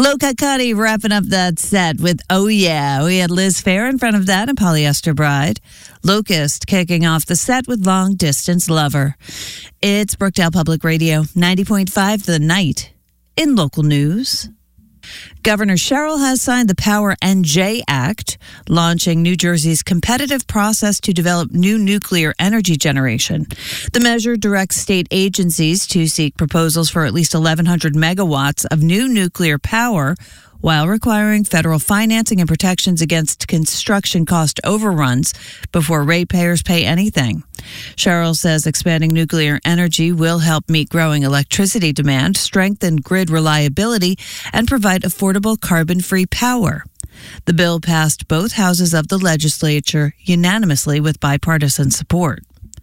Low-Cut Cuddy wrapping up that set with Oh Yeah. We had Liz Phair in front of that and Polyester Bride. Locust kicking off the set with Long Distance Lover. It's Brookdale Public Radio, 90.5 The Night. In local news, Governor Sherrill has signed the Power NJ Act, launching New Jersey's competitive process to develop new nuclear energy generation. The measure directs state agencies to seek proposals for at least 1,100 megawatts of new nuclear power, while requiring federal financing and protections against construction cost overruns before ratepayers pay anything. Sherrill says expanding nuclear energy will help meet growing electricity demand, strengthen grid reliability, and provide affordable carbon-free power. The bill passed both houses of the legislature unanimously with bipartisan support.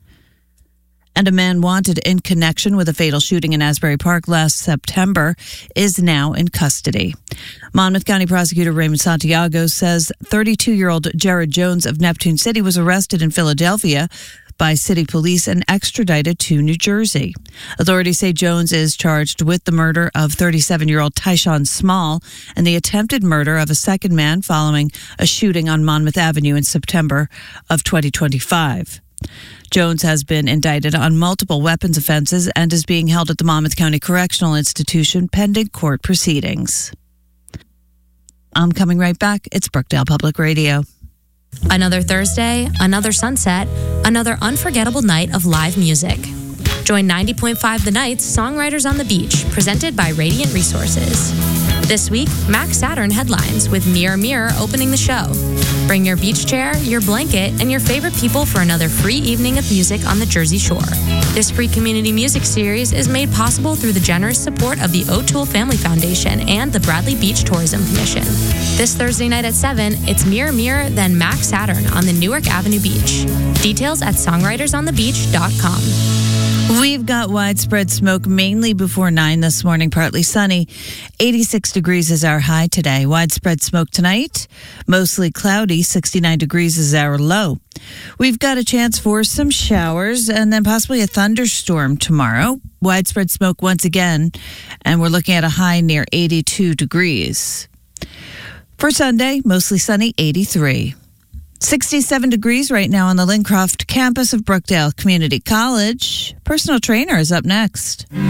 And a man wanted in connection with a fatal shooting in Asbury Park last September is now in custody. Monmouth County Prosecutor Raymond Santiago says 32-year-old Jared Jones of Neptune City was arrested in Philadelphia by city police and extradited to New Jersey. Authorities say Jones is charged with the murder of 37-year-old Tyshawn Small and the attempted murder of a second man following a shooting on Monmouth Avenue in September of 2025. Jones has been indicted on multiple weapons offenses and is being held at the Monmouth County Correctional Institution pending court proceedings. I'm coming right back. It's Brookdale Public Radio. Another Thursday, another sunset, another unforgettable night of live music. Join 90.5 The Night's Songwriters on the Beach, presented by Radiant Resources. This week, Max Saturn headlines with Mirror Mirror opening the show. Bring your beach chair, your blanket, and your favorite people for another free evening of music on the Jersey Shore. This free community music series is made possible through the generous support of the O'Toole Family Foundation and the Bradley Beach Tourism Commission. This Thursday night at 7, it's Mirror Mirror, then Max Saturn on the Newark Avenue Beach. Details at songwritersonthebeach.com. We've got widespread smoke mainly before 9 this morning, partly sunny. 86 degrees is our high today. Widespread smoke tonight, mostly cloudy. 69 degrees is our low. We've got a chance for some showers and then possibly a thunderstorm tomorrow. Widespread smoke once again, and we're looking at a high near 82 degrees. For Sunday, mostly sunny, 83. 67 degrees right now on the Lincroft campus of Brookdale Community College. Personal trainer is up next.